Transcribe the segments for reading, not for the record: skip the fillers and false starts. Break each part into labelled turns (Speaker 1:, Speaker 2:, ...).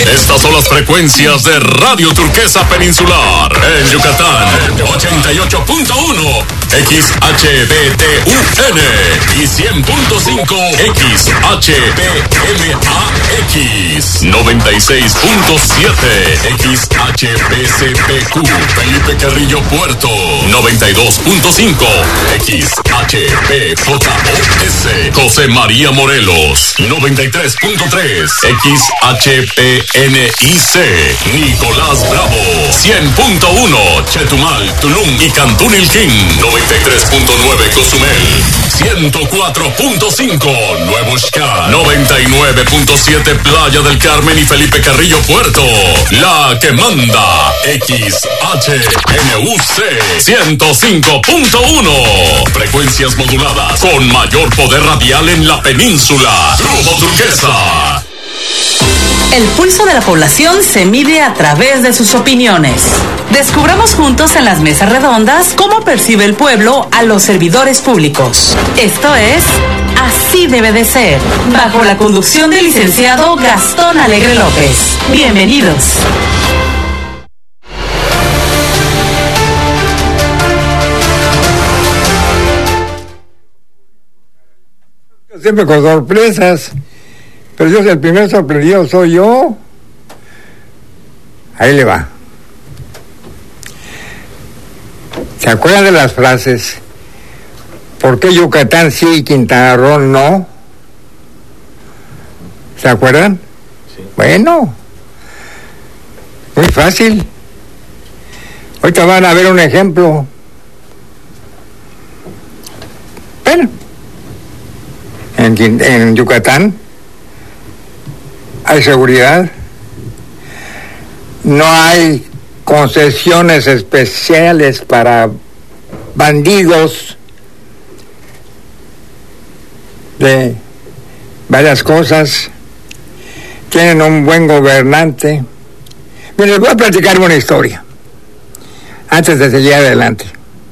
Speaker 1: Estas son las frecuencias de Radio Turquesa Peninsular. En Yucatán, 88.1 XHBTUN y 100.5 XHBMAX, 96.7 XHBCPQ, Felipe Carrillo Puerto, 92.5 XHBJOS, José María Morelos, 93.3 XHPNIC, Nicolás Bravo, 100.1 Chetumal, Tulum y Cantún Ilquín, 93.9 Cozumel, 104.5 Nuevo Xcal, 99.7 Playa del Carmen y Felipe Carrillo Puerto, la que manda, XHNUC, 105.1, frecuencias moduladas con mayor poder radial en la península. Grupo Turquesa.
Speaker 2: El pulso de la población se mide a través de sus opiniones. Descubramos juntos en las mesas redondas cómo percibe el pueblo a los servidores públicos. Esto es Así debe de ser, bajo la conducción del licenciado Gastón Alegre López. Bienvenidos.
Speaker 3: Siempre con sorpresas. Pero el primer sorprendido soy yo. Ahí le va. ¿Se acuerdan de las frases? ¿Por qué Yucatán sí y Quintana Roo no? ¿Se acuerdan? Sí. Bueno, muy fácil. Ahorita van a ver un ejemplo. Bueno, en Yucatán hay seguridad, no hay concesiones especiales para bandidos de varias cosas, tienen un buen gobernante. Miren, les voy a platicar una historia antes de seguir adelante.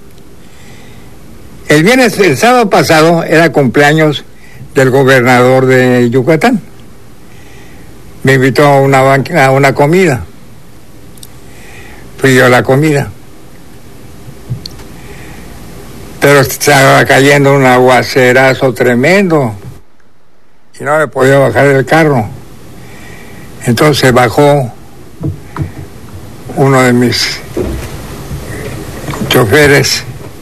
Speaker 3: El sábado pasado era cumpleaños del gobernador de Yucatán. Me invitó a una comida. Fui yo a la comida. Pero estaba cayendo un aguacerazo tremendo y no me podía bajar del carro. Entonces bajó uno de mis choferes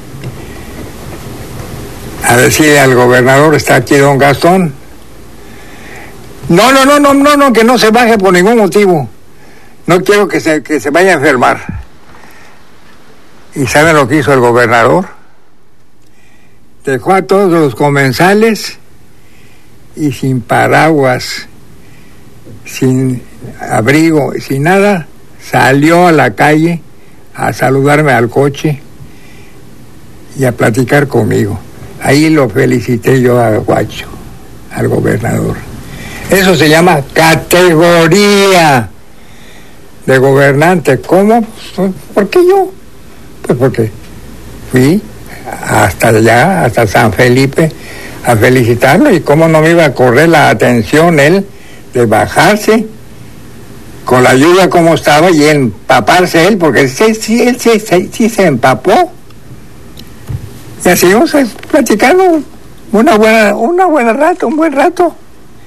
Speaker 3: a decirle al gobernador: está aquí don Gastón. No, que no se baje por ningún motivo. No quiero que se vaya a enfermar. ¿Y saben lo que hizo el gobernador? Dejó a todos los comensales y sin paraguas, sin abrigo, sin nada, salió a la calle a saludarme al coche y a platicar conmigo. Ahí lo felicité yo a Guacho, al gobernador. Eso se llama categoría de gobernante. ¿Cómo? ¿Por qué yo? Pues porque fui hasta allá, hasta San Felipe, a felicitarlo, y cómo no me iba a correr la atención él de bajarse con la lluvia como estaba y empaparse él, porque él sí se empapó. Y así seguimos platicando un buen rato.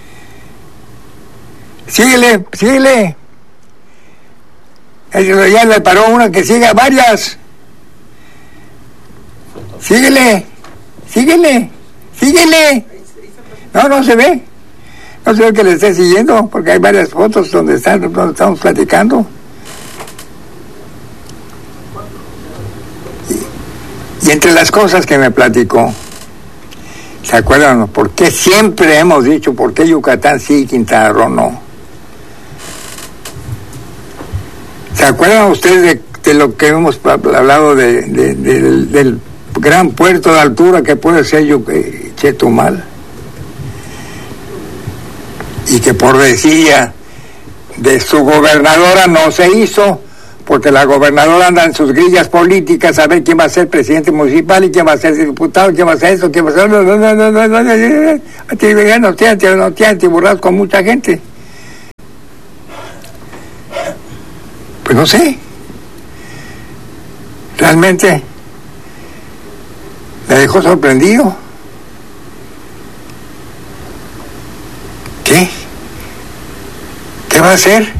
Speaker 3: Síguele. Ya le paró una, que siga varias. Síguele. No se ve. No se ve que le esté siguiendo, porque hay varias fotos donde estamos platicando. Y entre las cosas que me platicó, ¿se acuerdan? ¿Por qué siempre hemos dicho por qué Yucatán sí y Quintana Roo no? ¿Se acuerdan ustedes de lo que hemos hablado del gran puerto de altura que puede ser Chetumal? Y que por desidia de su gobernadora no se hizo, porque la gobernadora anda en sus grillas políticas a ver quién va a ser presidente municipal y quién va a ser diputado, quién va a ser eso, quién va a ser... No tiene atiborrados con mucha gente. Pues no sé. Realmente me dejó sorprendido. ¿Qué? ¿Qué va a hacer?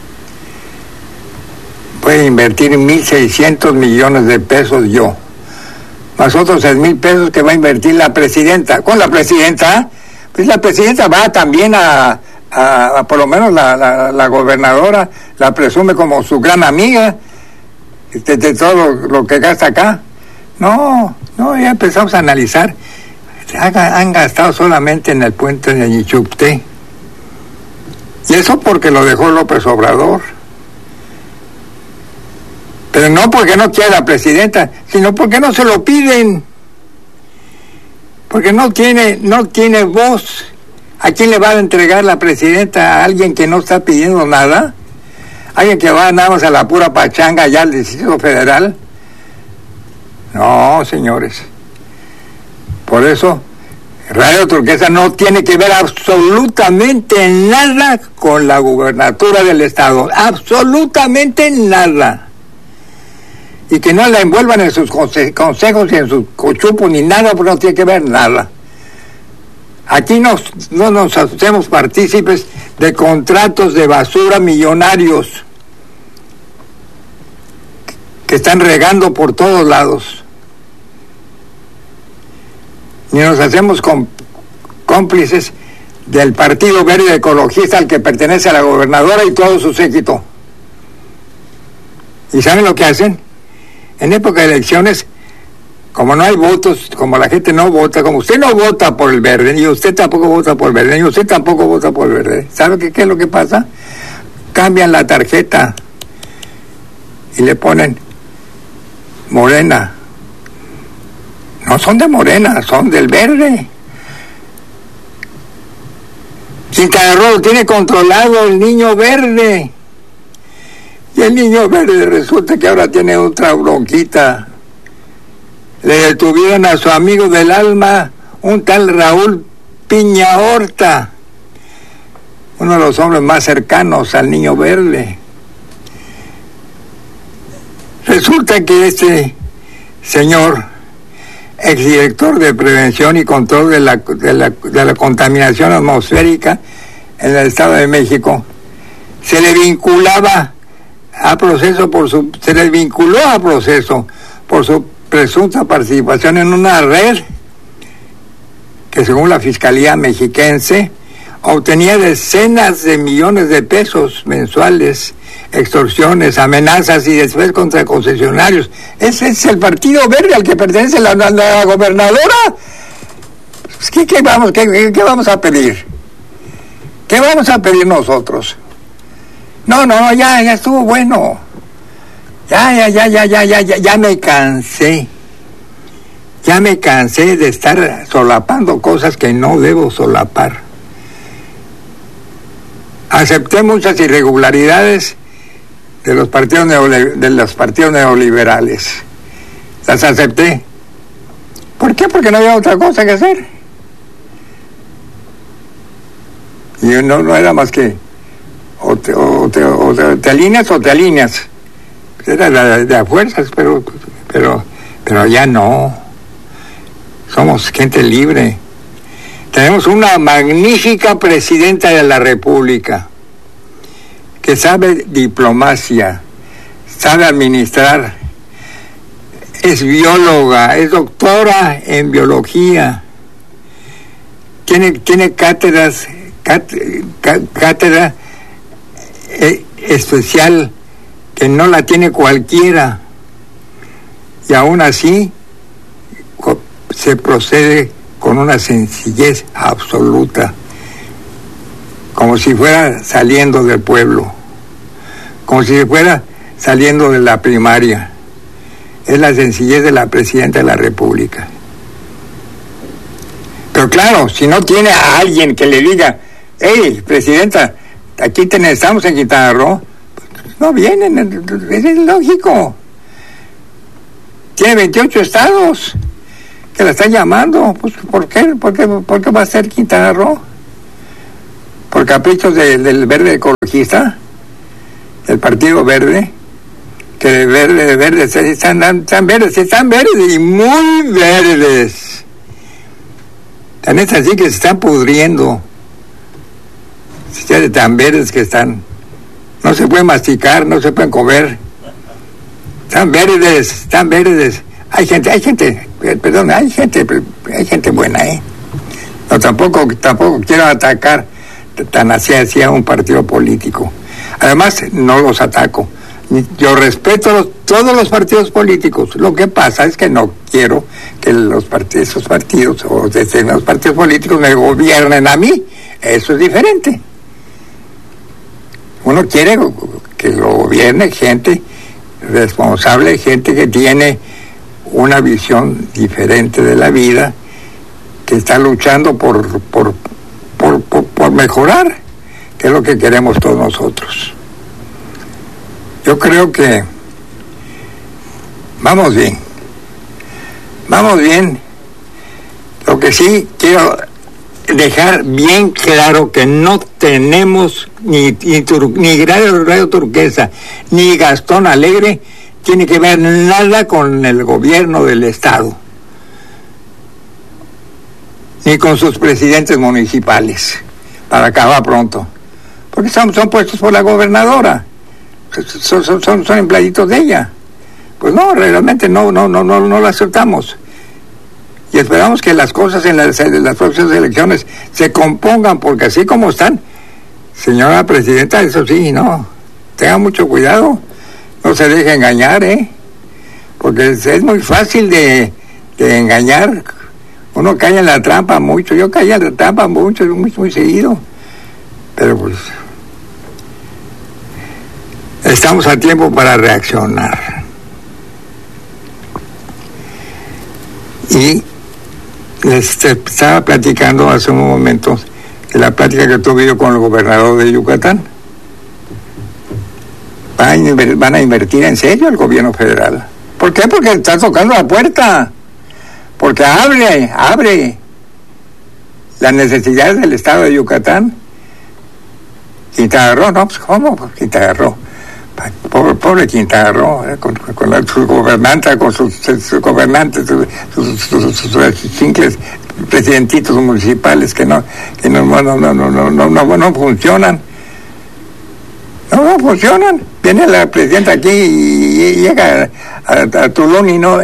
Speaker 3: Voy a invertir 1,600 millones de pesos yo, más otros 6,000 pesos que va a invertir la presidenta. ¿Con la presidenta? Pues la presidenta va también a por lo menos la gobernadora la presume como su gran amiga de todo lo que gasta acá. No, ya empezamos a analizar. Han gastado solamente en el puente de Nichupté. Y eso porque lo dejó López Obrador. Pero no porque no quiera la presidenta, sino porque no se lo piden. Porque no tiene voz. ¿A quién le va a entregar la presidenta? ¿A alguien que no está pidiendo nada? ¿Alguien que va nada más a la pura pachanga allá al Distrito Federal? No, señores. Por eso, Radio Turquesa no tiene que ver absolutamente nada con la gubernatura del Estado. Absolutamente nada. Y que no la envuelvan en sus consejos y en sus cochupos ni nada, porque no tiene que ver nada. Aquí no nos hacemos partícipes de contratos de basura millonarios que están regando por todos lados. Ni nos hacemos cómplices del Partido Verde Ecologista al que pertenece a la gobernadora y todo su séquito. ¿Y saben lo que hacen? En época de elecciones, como no hay votos, como la gente no vota, como usted no vota por el verde, y usted tampoco vota por el verde, y usted tampoco vota por el verde, ¿sabe qué es lo que pasa? Cambian la tarjeta y le ponen Morena. No son de Morena, son del verde. Quintana Roo lo tiene controlado el Niño Verde. Y el Niño Verde resulta que ahora tiene otra bronquita. Le detuvieron a su amigo del alma, un tal Raúl Piña Horta, uno de los hombres más cercanos al Niño Verde. Resulta que este señor, exdirector de Prevención y Control de la Contaminación Atmosférica en el Estado de México, se le vinculó a proceso por su presunta participación en una red que, según la Fiscalía Mexiquense, obtenía decenas de millones de pesos mensuales, extorsiones, amenazas y después contra concesionarios. Ese es el Partido Verde al que pertenece la gobernadora. Pues, ¿qué vamos a pedir? ¿Qué vamos a pedir nosotros? No, ya estuvo bueno. Ya me cansé. Ya me cansé de estar solapando cosas que no debo solapar. Acepté muchas irregularidades de los partidos neoliberales. Las acepté. ¿Por qué? Porque no había otra cosa que hacer. Y no era más que o te alineas o te alineas. Era de a fuerzas, pero ya no. Somos gente libre. Tenemos una magnífica presidenta de la República que sabe diplomacia, sabe administrar, es bióloga, es doctora en biología, tiene cátedra especial que no la tiene cualquiera, y aún así se procede con una sencillez absoluta, como si fuera saliendo del pueblo, como si fuera saliendo de la primaria. Es la sencillez de la presidenta de la República. Pero claro, si no tiene a alguien que le diga: hey, presidenta, aquí estamos en Quintana Roo, no vienen, es lógico. Tiene 28 estados que la están llamando. Pues, ¿por qué va a ser Quintana Roo? ¿Por caprichos del verde ecologista? ¿Del Partido Verde? que verdes, están verdes y muy verdes. Tan es así que se están pudriendo. Tan verdes que están. No se pueden masticar, no se pueden comer. Están verdes. Hay gente buena, No, tampoco quiero atacar tan así a un partido político. Además, no los ataco. Yo respeto todos los partidos políticos. Lo que pasa es que no quiero que esos partidos o los partidos políticos me gobiernen a mí. Eso es diferente. Uno quiere que lo gobierne gente responsable, gente que tiene una visión diferente de la vida, que está luchando por mejorar, que es lo que queremos todos nosotros. Yo creo que vamos bien. Lo que sí quiero dejar bien claro que no tenemos ni Radio Turquesa ni Gastón Alegre tiene que ver nada con el gobierno del estado ni con sus presidentes municipales, para acabar pronto, porque son puestos por la gobernadora, son empleaditos de ella. Pues no, realmente no lo aceptamos. Y esperamos que las cosas en las próximas elecciones se compongan, porque así como están, señora presidenta, eso sí, no, tenga mucho cuidado, no se deje engañar, porque es muy fácil de engañar. Uno cae en la trampa mucho, yo caí en la trampa mucho, muy seguido, pero pues estamos a tiempo para reaccionar. Y les estaba platicando hace un momento de la plática que tuve yo con el gobernador de Yucatán. Van a invertir en serio el gobierno federal. ¿Por qué? Porque está tocando la puerta. Porque abre las necesidades del estado de Yucatán. Quintana Roo, no, pues ¿cómo? Quintana Roo. Pobre Quintana Roo, con su gobernanta, con sus gobernantes, sus simples presidentitos municipales que no funcionan. No funcionan. Viene la presidenta aquí y llega a Tulum y no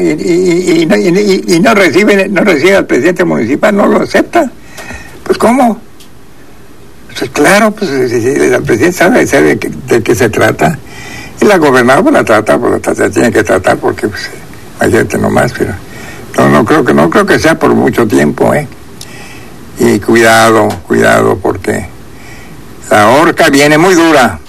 Speaker 3: recibe al presidente municipal, no lo acepta. Pues ¿cómo? Pues claro, pues la presidenta sabe de qué se trata. Y la gobernadora la tiene que tratar porque pues hay gente nomás, pero no creo que sea por mucho tiempo, Y cuidado porque la horca viene muy dura.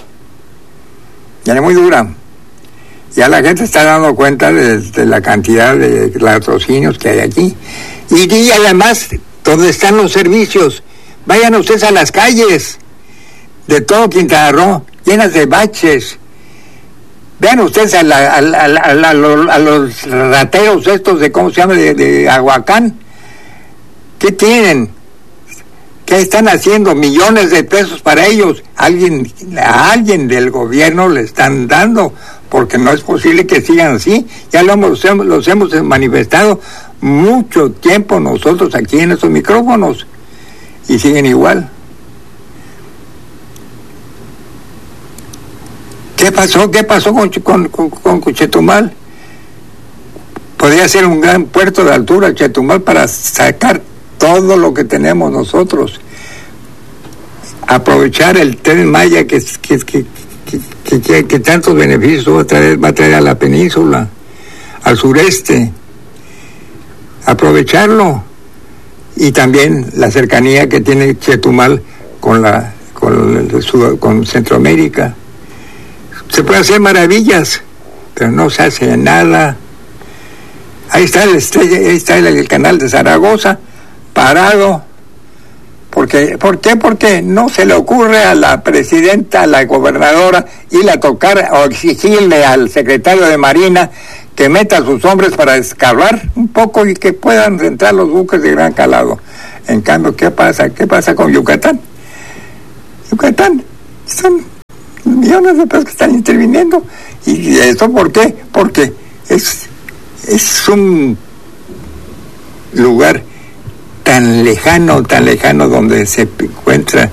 Speaker 3: Ya la gente está dando cuenta de la cantidad de latrocinios que hay aquí. Y además, ¿dónde están los servicios? Vayan ustedes a las calles de todo Quintana Roo, llenas de baches. Vean ustedes a los rateros estos de, ¿cómo se llama?, de Aguacán. ¿Qué tienen? ¿Qué están haciendo? Millones de pesos para ellos. A alguien del gobierno le están dando, porque no es posible que sigan así. Ya los hemos manifestado mucho tiempo nosotros aquí en estos micrófonos, y siguen igual. ¿Qué pasó con Chetumal? Podría ser un gran puerto de altura Chetumal para sacar todo lo que tenemos nosotros. Aprovechar el Tren Maya que tantos beneficios va a traer a la península, al sureste. Aprovecharlo. Y también la cercanía que tiene Chetumal con Centroamérica. Se puede hacer maravillas, pero no se hace nada. Ahí está el canal de Zaragoza parado. ¿Por qué? Porque no se le ocurre a la presidenta, a la gobernadora, ir a tocar o exigirle al secretario de Marina que meta a sus hombres para excavar un poco y que puedan entrar los buques de gran calado. En cambio, ¿qué pasa con Yucatán? Yucatán son millones millones de pesos que están interviniendo. ¿Y esto por qué? Porque es un lugar tan lejano donde se encuentra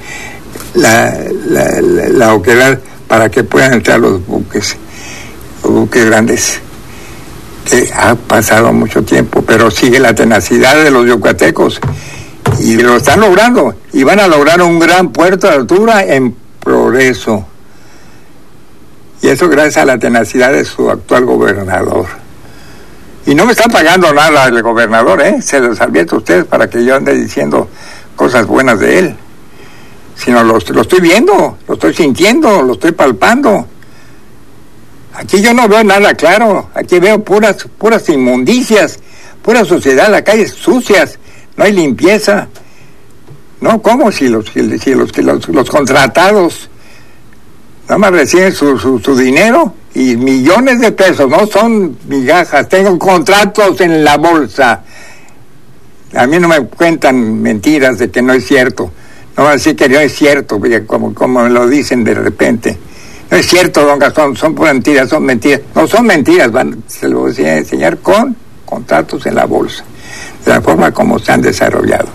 Speaker 3: la oquedad para que puedan entrar los buques grandes, que ha pasado mucho tiempo, pero sigue la tenacidad de los yucatecos y lo están logrando, y van a lograr un gran puerto de altura en Progreso, y eso gracias a la tenacidad de su actual gobernador. Y no me están pagando nada el gobernador, se los advierto a ustedes para que yo ande diciendo cosas buenas de él, sino lo estoy viendo, lo estoy sintiendo, lo estoy palpando. Aquí yo no veo nada claro, aquí veo puras inmundicias, pura suciedad, las calles sucias, no hay limpieza. No, ¿cómo? Si los contratados nada más reciben su dinero y millones de pesos, no son migajas, tengo contratos en la bolsa. A mí no me cuentan mentiras de que no es cierto, no van a decir que no es cierto, como me lo dicen de repente. No es cierto, don Gastón, son mentiras, son mentiras. No son mentiras, se lo voy a enseñar con contratos en la bolsa, de la forma como se han desarrollado.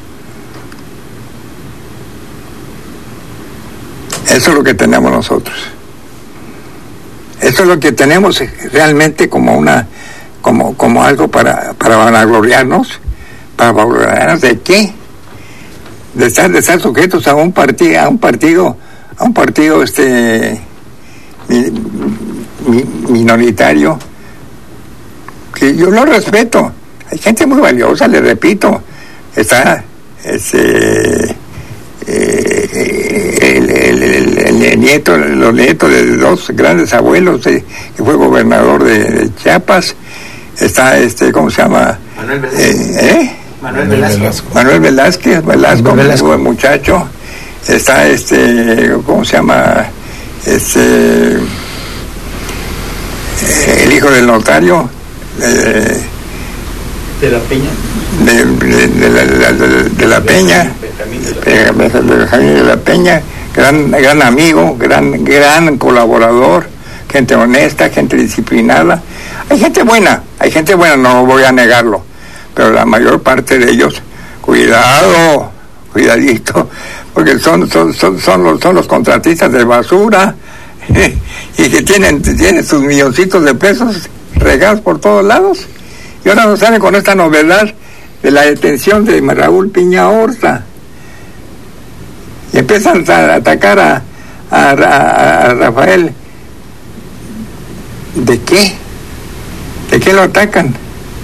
Speaker 3: Eso es lo que tenemos nosotros. Eso es lo que tenemos realmente como algo para vanagloriarnos. ¿Para vanagloriarnos de qué? De estar sujetos a un partido minoritario, que yo lo respeto. Hay gente muy valiosa, le repito. Está los nietos de dos grandes abuelos que fue gobernador de Chiapas. Está ¿cómo se llama? Manuel Velázquez, buen muchacho. Está ¿cómo se llama? El hijo del notario
Speaker 4: de la Peña.
Speaker 3: De la Peña, Benjamín de la Peña, gran amigo, gran colaborador, gente honesta, gente disciplinada. Hay gente buena, no voy a negarlo, pero la mayor parte de ellos, cuidadito, porque son los contratistas de basura y que tienen sus milloncitos de pesos regados por todos lados, y ahora nos salen con esta novedad de la detención de Raúl Piña Horta y empiezan a atacar a Rafael. ¿De qué? ¿De qué lo atacan?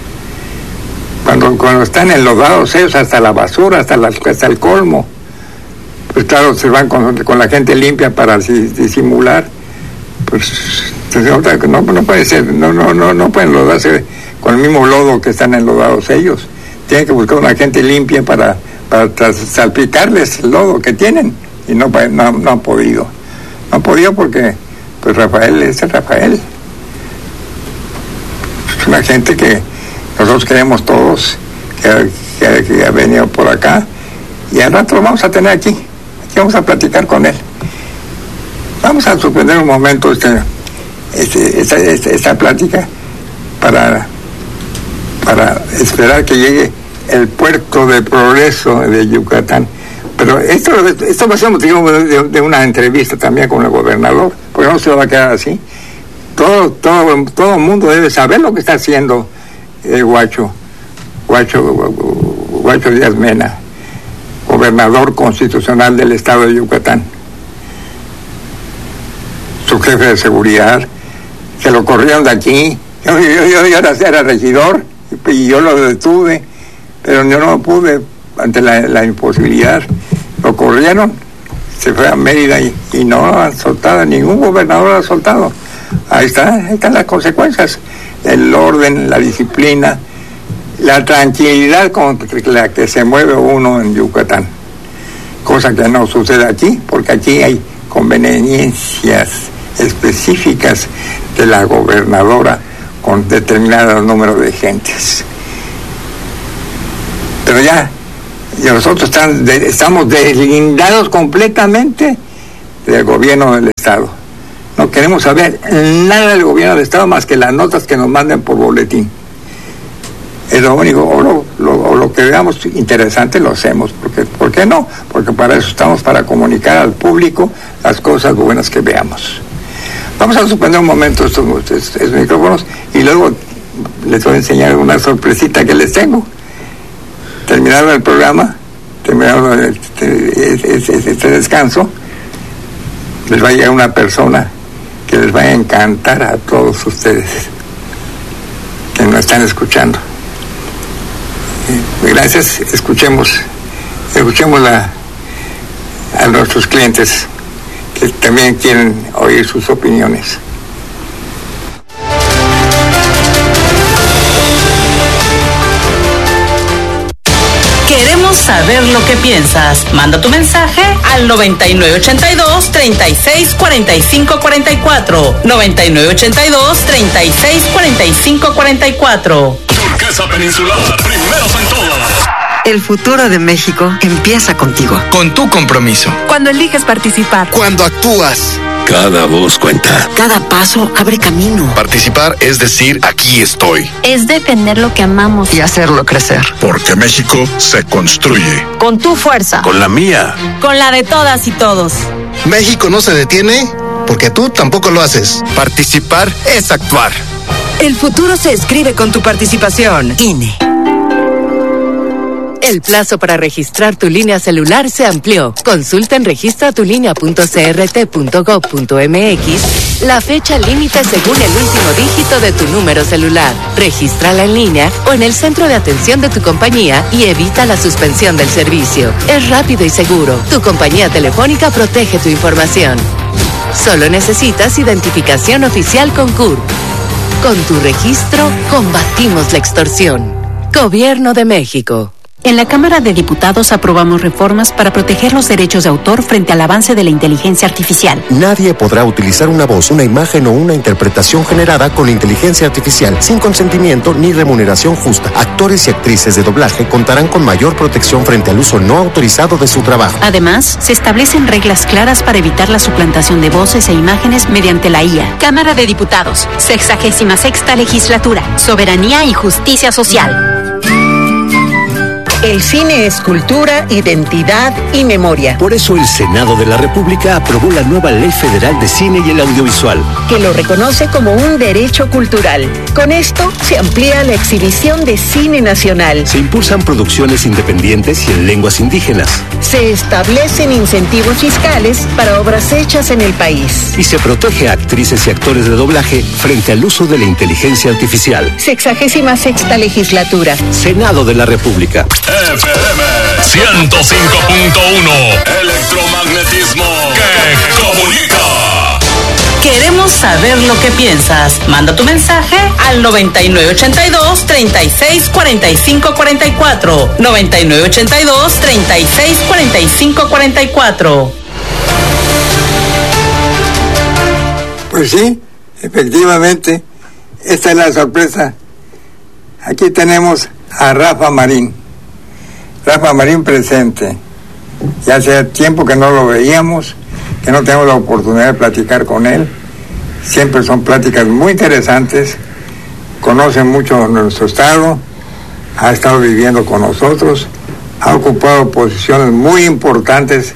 Speaker 3: Cuando están enlodados ellos hasta la basura, hasta el colmo, pues claro, se van con la gente limpia para disimular. Pues no puede ser, no pueden enlodarse con el mismo lodo que están enlodados ellos. Tienen que buscar una gente limpia para salpicarles el lodo que tienen, y no han podido. No han podido porque pues Rafael es Rafael. Es una gente que nosotros queremos todos, que ha venido por acá, y al rato lo vamos a tener aquí vamos a platicar con él. Vamos a suspender un momento esta plática para esperar que llegue el puerto de Progreso de Yucatán. Pero esto va a ser motivo de una entrevista también con el gobernador, porque no se va a quedar así. Todo el mundo debe saber lo que está haciendo Guacho Díaz Mena, gobernador constitucional del estado de Yucatán. Su jefe de seguridad, que lo corrieron de aquí. Yo era regidor y yo lo detuve, pero yo no pude ante la imposibilidad. Lo corrieron, se fue a Mérida y no han soltado, ningún gobernador ha soltado. Ahí están las consecuencias, el orden, la disciplina, la tranquilidad con la que se mueve uno en Yucatán, cosa que no sucede aquí, porque aquí hay conveniencias específicas de la gobernadora con determinado número de gentes. Pero ya nosotros estamos deslindados completamente del gobierno del estado. No queremos saber nada del gobierno del Estado más que las notas que nos manden por boletín. Es lo único, o lo que veamos interesante lo hacemos. ¿Por qué no? Porque para eso estamos, para comunicar al público las cosas buenas que veamos. Vamos a suspender un momento estos micrófonos y luego les voy a enseñar una sorpresita que les tengo. Terminado el programa, terminado este descanso, les va a llegar una persona que les va a encantar a todos ustedes que nos están escuchando. Gracias, escuchemos a nuestros clientes que también quieren oír sus opiniones.
Speaker 2: Queremos saber lo que piensas. Manda tu mensaje al 9982-364544. 9982-364544.
Speaker 1: Turquesa Peninsular, primeros en todo.
Speaker 4: El futuro de México empieza contigo.
Speaker 5: Con tu compromiso.
Speaker 6: Cuando eliges participar.
Speaker 5: Cuando actúas.
Speaker 7: Cada voz cuenta.
Speaker 4: Cada paso abre camino.
Speaker 7: Participar es decir, aquí estoy.
Speaker 8: Es defender lo que amamos.
Speaker 4: Y hacerlo crecer.
Speaker 7: Porque México se construye.
Speaker 6: Con tu fuerza.
Speaker 7: Con la mía.
Speaker 6: Con la de todas y todos.
Speaker 5: México no se detiene porque tú tampoco lo haces. Participar es actuar.
Speaker 6: El futuro se escribe con tu participación.
Speaker 4: INE.
Speaker 9: El plazo para registrar tu línea celular se amplió. Consulta en registratulinea.crt.gov.mx la fecha límite según el último dígito de tu número celular. Regístrala en línea o en el centro de atención de tu compañía y evita la suspensión del servicio. Es rápido y seguro. Tu compañía telefónica protege tu información. Solo necesitas identificación oficial con CURP. Con tu registro, combatimos la extorsión. Gobierno de México.
Speaker 10: En la Cámara de Diputados aprobamos reformas para proteger los derechos de autor frente al avance de la inteligencia artificial.
Speaker 11: Nadie podrá utilizar una voz, una imagen o una interpretación generada con inteligencia artificial sin consentimiento ni remuneración justa. Actores y actrices de doblaje contarán con mayor protección frente al uso no autorizado de su trabajo.
Speaker 10: Además, se establecen reglas claras para evitar la suplantación de voces e imágenes mediante la IA.
Speaker 12: Cámara de Diputados, 66ª Legislatura, Soberanía y Justicia Social.
Speaker 13: El cine es cultura, identidad y memoria.
Speaker 14: Por eso el Senado de la República aprobó la nueva Ley Federal de Cine y el Audiovisual,
Speaker 13: que lo reconoce como un derecho cultural. Con esto se amplía la exhibición de cine nacional.
Speaker 14: Se impulsan producciones independientes y en lenguas indígenas.
Speaker 13: Se establecen incentivos fiscales para obras hechas en el país.
Speaker 14: Y se protege a actrices y actores de doblaje frente al uso de la inteligencia artificial.
Speaker 13: 66ª Legislatura.
Speaker 14: Senado de la República.
Speaker 1: FM 105.1, electromagnetismo que comunica.
Speaker 2: Queremos saber lo que piensas. Manda tu mensaje al 9982-364544. 9982-364544.
Speaker 3: Pues sí, efectivamente, esta es la sorpresa. Aquí tenemos a Rafa Marín. Rafa Marín presente. Ya hace tiempo que no lo veíamos, que no tenemos la oportunidad de platicar con él. Siempre son pláticas muy interesantes. Conoce mucho nuestro estado, ha estado viviendo con nosotros, ha ocupado posiciones muy importantes.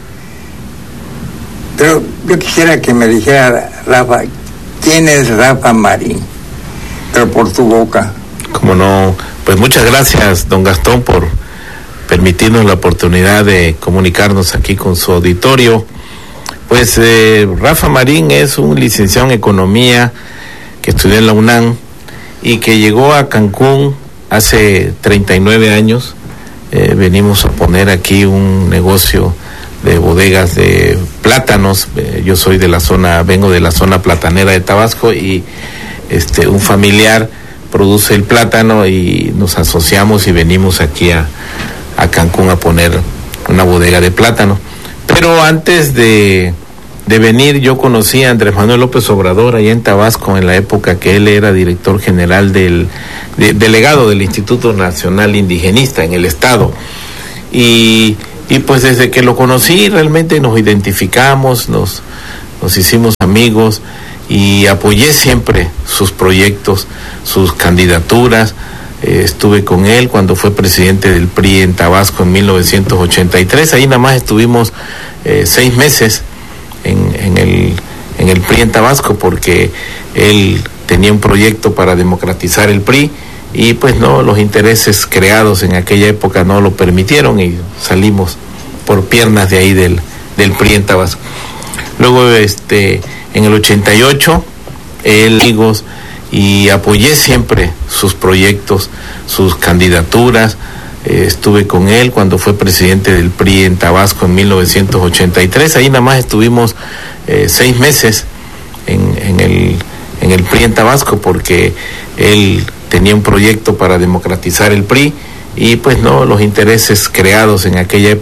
Speaker 3: Pero yo quisiera que me dijera, Rafa, ¿quién es Rafa Marín? Pero por tu boca.
Speaker 15: Como no, pues muchas gracias, don Gastón, por permitirnos la oportunidad de comunicarnos aquí con su auditorio. Pues Rafa Marín es un licenciado en Economía que estudió en la UNAM y que llegó a Cancún hace 39 años. Venimos a poner aquí un negocio de bodegas de plátanos. Yo soy de la zona, vengo de la zona platanera de Tabasco y un familiar produce el plátano y nos asociamos y venimos aquí a Cancún a poner una bodega de plátano. Pero antes de venir yo conocí a Andrés Manuel López Obrador allá en Tabasco en la época que él era director general delegado del Instituto Nacional Indigenista en el estado. Y pues desde que lo conocí realmente nos identificamos, nos nos hicimos amigos y apoyé siempre sus proyectos, sus candidaturas. Estuve con él cuando fue presidente del PRI en Tabasco en 1983. Ahí nada más estuvimos 6 meses en el PRI en Tabasco, porque él tenía un proyecto para democratizar el PRI y pues no, los intereses creados en aquella época no lo permitieron y salimos por piernas de ahí del PRI en Tabasco. Luego en el 88 amigos y apoyé siempre sus proyectos, sus candidaturas. Estuve con él cuando fue presidente del PRI en Tabasco en 1983. Ahí nada más estuvimos 6 meses en el PRI en Tabasco, porque él tenía un proyecto para democratizar el PRI y pues no, los intereses creados en aquella época